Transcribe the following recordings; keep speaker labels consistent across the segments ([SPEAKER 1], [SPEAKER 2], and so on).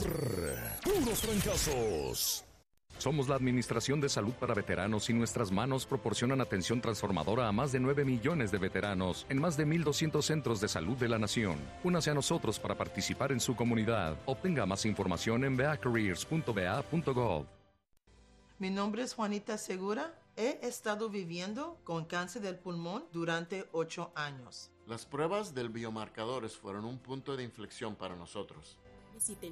[SPEAKER 1] Puros fracasos.
[SPEAKER 2] Somos la Administración de Salud para Veteranos y nuestras manos proporcionan atención transformadora a más de 9 millones de veteranos en más de 1,200 centros de salud de la nación. Únase a nosotros para participar en su comunidad. Obtenga más información en veacareers.va.gov.
[SPEAKER 3] Mi nombre es Juanita Segura. He estado viviendo con cáncer del pulmón durante 8 años.
[SPEAKER 4] Las pruebas del biomarcadores fueron un punto de inflexión para nosotros.
[SPEAKER 5] Visite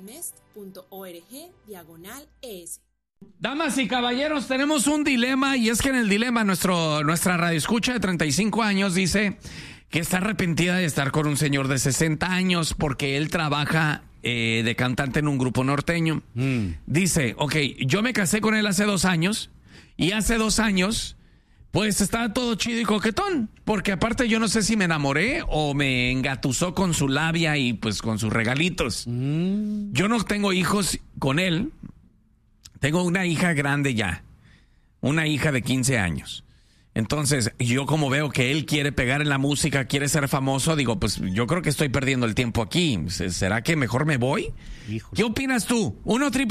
[SPEAKER 5] noonemest.org/ES.
[SPEAKER 6] Damas y caballeros, tenemos un dilema, y es que en el dilema nuestra radioescucha de 35 años dice que está arrepentida de estar con un señor de 60 años porque él trabaja de cantante en un grupo norteño. Dice, ok, yo me casé con él hace 2 años y hace 2 años pues estaba todo chido y coquetón, porque aparte yo no sé si me enamoré o me engatusó con su labia y pues con sus regalitos. Yo no tengo hijos con él. Tengo una hija grande ya, una hija de 15 años. Entonces, yo como veo que él quiere pegar en la música, quiere ser famoso, digo, pues yo creo que estoy perdiendo el tiempo aquí. ¿Será que mejor me voy? Híjole. ¿Qué opinas tú?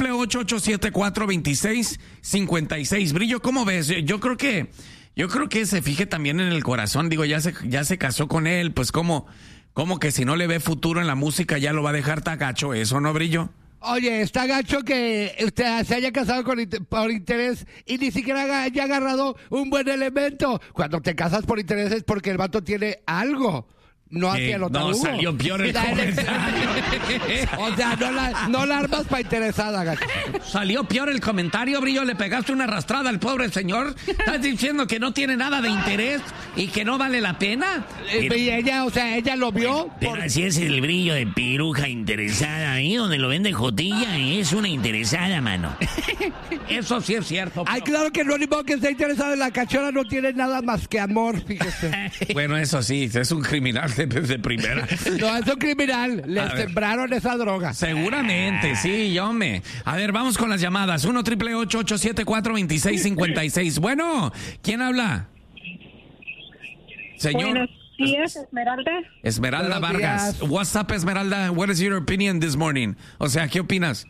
[SPEAKER 6] 1-888-874-2656. Brillo, ¿cómo ves? Yo creo que se fije también en el corazón. Digo, ya se casó con él, pues como que si no le ve futuro en la música ya lo va a dejar tagacho, ¿eso no, Brillo?
[SPEAKER 7] Oye, está gacho que usted se haya casado por interés y ni siquiera haya agarrado un buen elemento. Cuando te casas por interés es porque el vato tiene algo. No hacia lo tarugo.
[SPEAKER 6] No, salió peor el comentario.
[SPEAKER 7] O sea, no la armas para interesada, gacho.
[SPEAKER 6] Salió peor el comentario, Brillo. Le pegaste una arrastrada al pobre señor. ¿Estás diciendo que no tiene nada de interés y que no vale la pena?
[SPEAKER 7] Y ella, o sea, ella lo vio.
[SPEAKER 8] Pero así es el Brillo de piruja interesada. Ahí donde lo vende Jotilla es una interesada, mano.
[SPEAKER 6] Eso sí es cierto.
[SPEAKER 7] Ay, claro que no, ni modo que esté interesada en la cachora. No tiene nada más que amor, fíjese.
[SPEAKER 6] Bueno, eso sí, es un criminal de primera.
[SPEAKER 7] No, es un criminal. Le sembraron esa droga.
[SPEAKER 6] Seguramente, sí, hombre. A ver, vamos con las llamadas. 1-888-874-2656. Bueno, ¿quién habla? Señor.
[SPEAKER 9] Buenos días, Esmeralda.
[SPEAKER 6] Esmeralda Vargas.
[SPEAKER 7] Días.
[SPEAKER 6] What's up, Esmeralda? What is your opinion this morning? O sea, ¿qué opinas?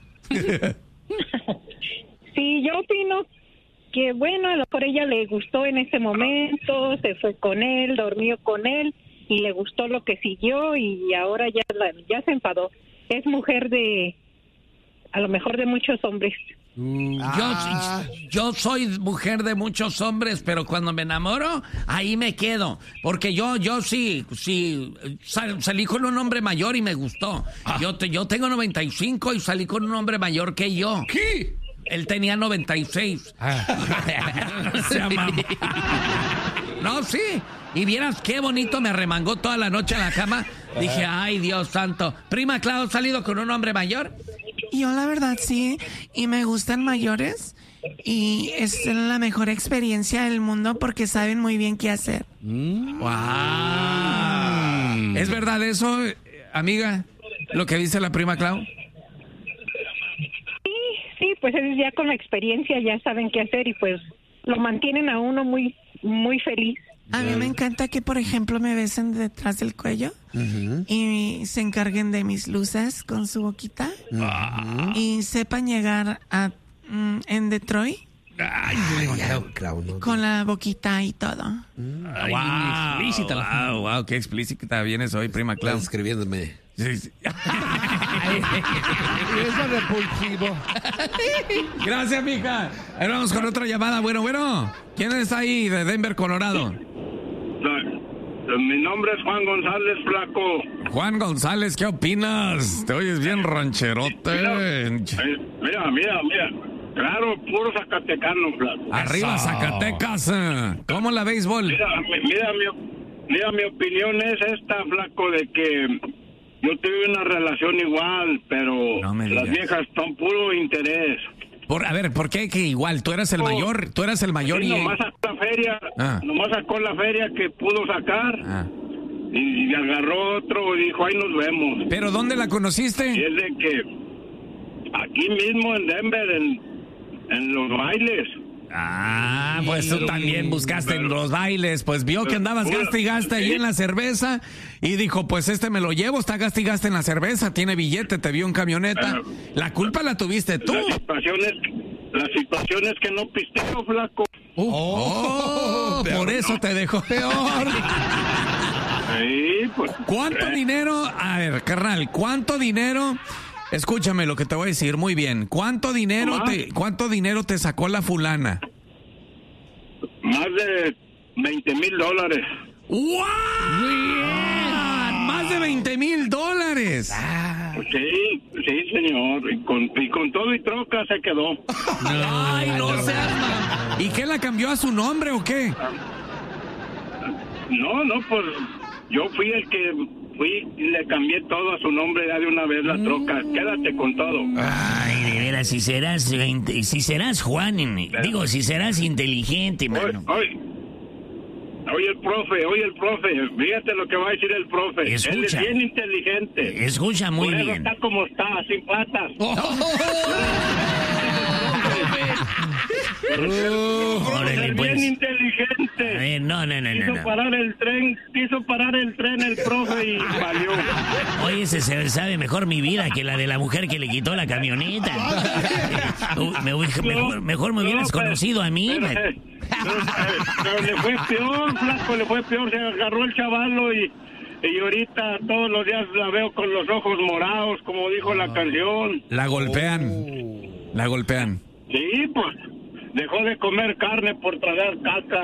[SPEAKER 9] Sí, yo opino que, bueno, a lo mejor ella le gustó en ese momento, se fue con él, dormió con él y le gustó lo que siguió y ahora ya se enfadó. Es mujer a lo mejor de muchos hombres.
[SPEAKER 6] Yo soy mujer de muchos hombres, pero cuando me enamoro, ahí me quedo. Porque yo sí, salí con un hombre mayor y me gustó. Yo tengo 95 y salí con un hombre mayor que yo.
[SPEAKER 1] ¿Qué?
[SPEAKER 6] Él tenía 96. Se llama... No, sí. Y vieras qué bonito me arremangó toda la noche en la cama. Dije, ay, Dios santo. Prima Clau, ¿has salido con un hombre mayor?
[SPEAKER 10] Yo la verdad sí, y me gustan mayores. Y es la mejor experiencia del mundo porque saben muy bien qué hacer.
[SPEAKER 6] ¡Wow! ¿Es verdad eso, amiga? Lo que dice la prima Clau.
[SPEAKER 9] Sí, pues ya con la experiencia ya saben qué hacer y pues lo mantienen a uno muy, muy feliz.
[SPEAKER 10] A mí me encanta que, por ejemplo, me besen detrás del cuello y se encarguen de mis luces con su boquita y sepan llegar en Detroit con la boquita y todo.
[SPEAKER 6] Wow, qué explícita vienes hoy, prima Clau.
[SPEAKER 11] Estás escribiéndome.
[SPEAKER 6] Sí.
[SPEAKER 7] Eso es repulsivo.
[SPEAKER 6] Gracias, mija. Ahora vamos con otra llamada. Bueno. ¿Quién está ahí de Denver, Colorado?
[SPEAKER 12] Mi nombre es Juan González, flaco.
[SPEAKER 6] Juan González, ¿qué opinas? Te oyes bien rancherote.
[SPEAKER 12] Mira. Claro, puro zacatecano, flaco.
[SPEAKER 6] Arriba, Zacatecas. ¿Cómo la béisbol?
[SPEAKER 12] Mira, mi opinión es esta, flaco, de que yo tuve una relación igual, pero las viejas son puro interés.
[SPEAKER 6] A ver, ¿por qué que igual? ¿Tú eras el mayor?
[SPEAKER 12] Sí, nomás sacó la feria que pudo sacar y agarró otro y dijo, ahí nos vemos.
[SPEAKER 6] ¿Pero dónde la conociste?
[SPEAKER 12] Y es de que aquí mismo en Denver, en los bailes.
[SPEAKER 6] Ah, pues tú también buscaste en los bailes, pues vio que andabas gaste y gaste ahí en la cerveza y dijo, pues me lo llevo, está gaste y gaste en la cerveza, tiene billete, te vio en camioneta. La culpa la tuviste tú.
[SPEAKER 12] La situación es que no pisteo, flaco.
[SPEAKER 6] Por eso te dejó peor.
[SPEAKER 12] Sí, pues.
[SPEAKER 6] ¿Cuánto dinero? A ver, carnal, ¿cuánto dinero? Escúchame lo que te voy a decir, muy bien. ¿Cuánto dinero te sacó la fulana?
[SPEAKER 12] Más de $20,000.
[SPEAKER 6] ¡Wow! ¡Más de $20,000!
[SPEAKER 12] Sí, señor. Y con todo y troca se quedó.
[SPEAKER 6] ¡Ay, no seas mamá! ¿Y qué, la cambió a su nombre o qué?
[SPEAKER 12] No, pues yo fui el que y le cambié todo a su nombre ya de una vez la troca. Quédate con todo.
[SPEAKER 8] Ay, de veras, si serás Juan, digo, si serás inteligente, mano.
[SPEAKER 12] Oye el profe, fíjate lo que va a decir el profe.
[SPEAKER 8] Escucha.
[SPEAKER 12] Él es bien inteligente.
[SPEAKER 8] Escucha muy bien.
[SPEAKER 12] Por eso está como está, sin patas.
[SPEAKER 8] Órale, pues.
[SPEAKER 12] Bien inteligente.
[SPEAKER 8] A ver, no.
[SPEAKER 12] Quiso parar el tren el profe y valió.
[SPEAKER 8] Oye, ese se sabe mejor mi vida que la de la mujer que le quitó la camioneta. Mejor me hubieras conocido a mí.
[SPEAKER 12] Pero le fue peor, flaco, se agarró el chavalo y ahorita todos los días la veo con los ojos morados, como dijo la canción.
[SPEAKER 6] La golpean.
[SPEAKER 12] Sí, pues dejó de comer carne por tragar caca.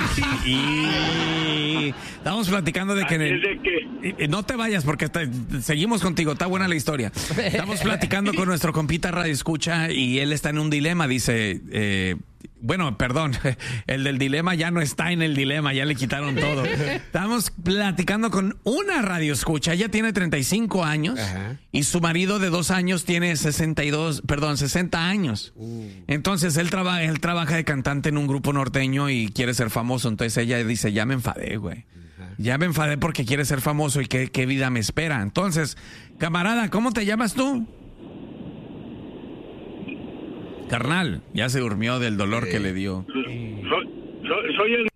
[SPEAKER 6] Y estamos platicando de que... No te vayas porque seguimos contigo, está buena la historia. Estamos platicando con nuestro compita Radio Escucha y él está en un dilema, dice... Bueno, perdón, el del dilema ya no está en el dilema, ya le quitaron todo. Estamos platicando con una radio escucha, ella tiene 35 años. Ajá. Y su marido de 2 años tiene 60 años. Entonces él trabaja de cantante en un grupo norteño y quiere ser famoso. Entonces ella dice, ya me enfadé, güey. Ya me enfadé porque quiere ser famoso y qué vida me espera. Entonces, camarada, ¿cómo te llamas tú? Carnal, ya se durmió del dolor que le dio.
[SPEAKER 12] Soy el